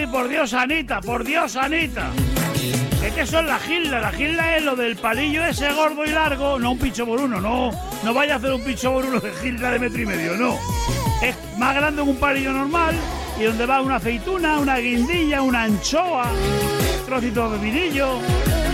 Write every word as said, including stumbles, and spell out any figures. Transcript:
Por Dios, Anita, por Dios, Anita. Es que eso es la gilda, la gilda es lo del palillo ese gordo y largo, no un pincho por uno, no, no vaya a hacer un pincho por uno de gilda de metro y medio, no. Es más grande que un palillo normal y donde va una aceituna, una guindilla, una anchoa, trocito de pepinillo.